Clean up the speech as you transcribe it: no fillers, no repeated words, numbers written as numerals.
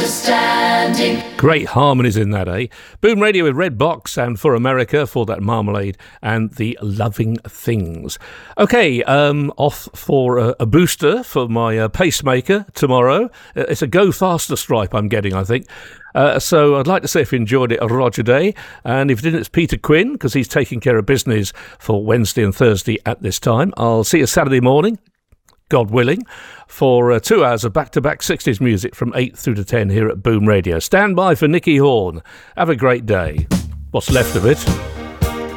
understanding. Great harmonies in that, eh? Boom Radio with Red Box and For America for that Marmalade and the Loving Things. Okay, off for a booster for my pacemaker tomorrow. It's a Go Faster stripe I'm getting, I think. So I'd like to say if you enjoyed it, Roger Day. And if you didn't, it's Peter Quinn, because he's taking care of business for Wednesday and Thursday at this time. I'll see you Saturday morning, God willing, for 2 hours of back-to-back 60s music from 8 through to 10 here at Boom Radio. Stand by for Nicky Horn. Have a great day. What's left of it.